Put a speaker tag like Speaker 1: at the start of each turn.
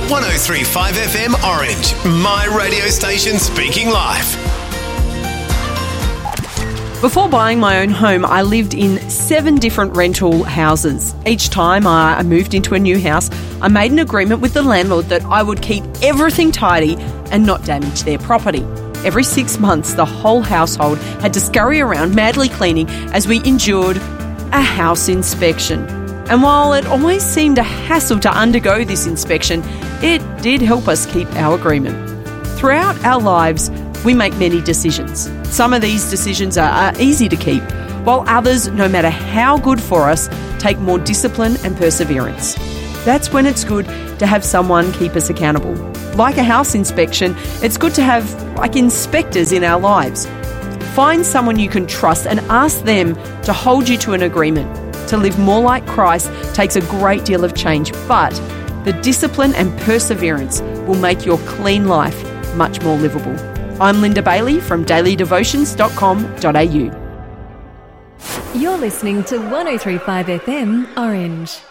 Speaker 1: 103.5 FM Orange, my radio station speaking live.
Speaker 2: Before buying my own home, I lived in 7 different rental houses. Each time I moved into a new house, I made an agreement with the landlord that I would keep everything tidy and not damage their property. Every 6 months, the whole household had to scurry around madly cleaning as we endured a house inspection. And while it always seemed a hassle to undergo this inspection, it did help us keep our agreement. Throughout our lives, we make many decisions. Some of these decisions are easy to keep, while others, no matter how good for us, take more discipline and perseverance. That's when it's good to have someone keep us accountable. Like a house inspection, it's good to have inspectors in our lives. Find someone you can trust and ask them to hold you to an agreement. To live more like Christ takes a great deal of change, but the discipline and perseverance will make your clean life much more livable. I'm Linda Bailey from dailydevotions.com.au.
Speaker 3: You're listening to 103.5 FM Orange.